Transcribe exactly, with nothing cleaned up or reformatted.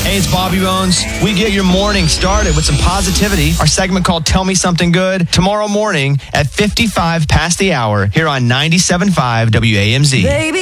Hey, it's Bobby Bones. We get your morning started with some positivity. Our segment called Tell Me Something Good tomorrow morning at fifty-five past the hour here on ninety-seven point five W A M Z. Baby.